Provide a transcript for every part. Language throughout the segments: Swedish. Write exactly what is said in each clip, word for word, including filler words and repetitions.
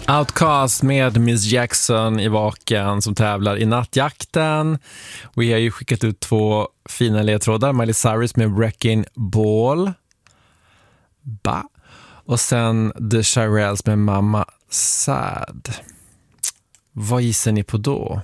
Outcast med Miss Jackson i vaken som tävlar i nattjakten. Vi har ju skickat ut två fina ledtrådar. Miley Cyrus med Wrecking Ball. Ba. Och sen The Shirelles med Mama Sad. Vad gissar ni på då?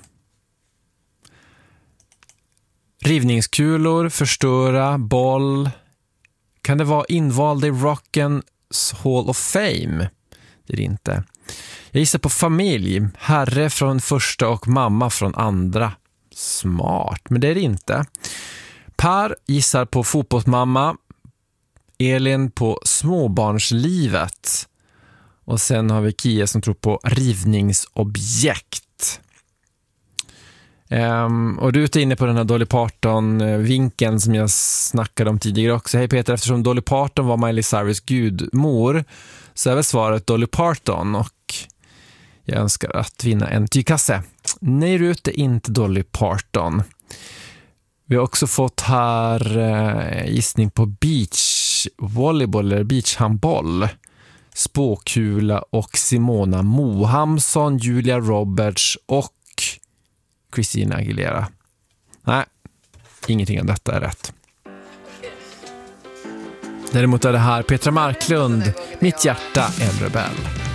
Rivningskulor, förstöra, boll. Kan det vara invald i Rockens Hall of Fame? Det är det inte. Jag gissar på familj. Herre från första och mamma från andra. Smart, men det är det inte. Per gissar på fotbollsmamma. Elin på småbarnslivet. Och sen har vi Kia som tror på rivningsobjekt. Um, och du är inne på den här Dolly Parton-vinkeln som jag snackade om tidigare också. Hej Peter, eftersom Dolly Parton var Miley Cyrus gudmor så är väl svaret Dolly Parton, och jag önskar att vinna en tygkasse. Nej, Rut är inte Dolly Parton. Vi har också fått här eh, gissning på beach volleyboll eller beachhandboll. Spåkula och Simona Mohamsson, Julia Roberts och Christina Aguilera. Nej, ingenting av detta är rätt. Däremot är det här Petra Marklund, Mitt hjärta en rebell.